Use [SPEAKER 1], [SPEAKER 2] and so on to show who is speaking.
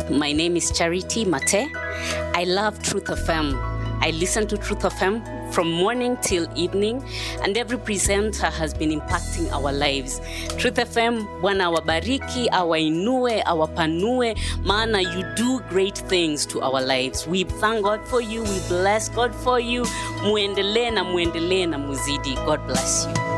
[SPEAKER 1] My name is Charity Mate. I love Truth FM. I listen to Truth FM from morning till evening, and every presenter has been impacting our lives. Truth FM, Bwana awabariki, awainue, awapanue, maana you do great things to our lives. We thank God for you, we bless God for you. Muendelee na muzidi. God bless you.